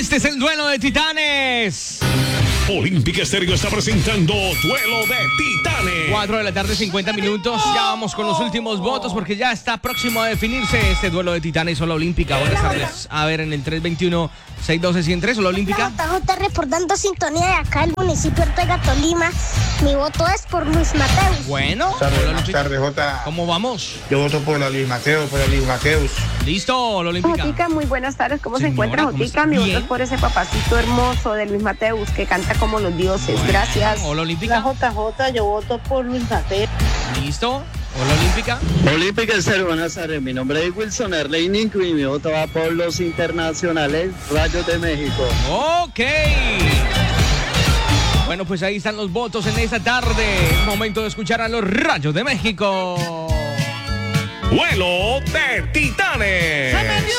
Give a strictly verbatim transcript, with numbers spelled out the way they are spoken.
Este es el duelo de titanes. Olímpica Estéreo está presentando Duelo de Titanes. cuatro de la tarde, cincuenta minutos. Ya vamos con los últimos votos porque ya está próximo a definirse este duelo de titanes. Hola Olímpica, buenas tardes. A ver, en el tres veintiuno, seiscientos doce, ciento tres. Hola Olímpica. J J reportando sintonía de acá del municipio de Ortega, Tolima. Mi voto es por Luis Mateus. Bueno, Buenas tardes, hola, buenas Olímpica. tardes, Jota. ¿Cómo vamos? Yo voto por la Luis Mateo, por la Luis Mateus. Listo, hola Olímpica. Jotica, muy buenas tardes. ¿Cómo Señora, se encuentra, ¿cómo Jotica? está? Mi voto Bien. es por ese papacito hermoso de Luis Mateus que canta como los dioses. Bueno, Gracias. Hola La Olímpica. J J, yo voto por Luis Mateo. Listo, hola Olímpica. Olímpica Estéreo, buenas tardes. Mi nombre es Wilson Erleining y mi voto va por los internacionales Rayos de México. Ok. Bueno, pues ahí están los votos en esta tarde. Momento de escuchar a los Rayos de México. Duelo de Titanes.